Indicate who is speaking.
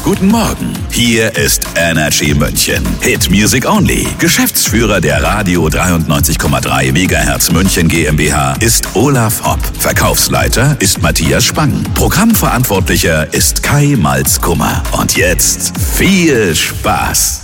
Speaker 1: Guten Morgen, hier ist Energy München. Hit Music Only. Geschäftsführer der Radio 93,3 MHz München GmbH ist Olaf Hopp. Verkaufsleiter ist Matthias Spang. Programmverantwortlicher ist Kai Malzkummer. Und jetzt viel Spaß.